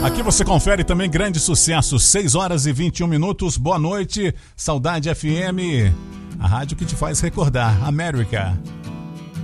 Aqui você confere também grande sucesso, 6h21. Boa noite, Saudade FM, a rádio que te faz recordar. América.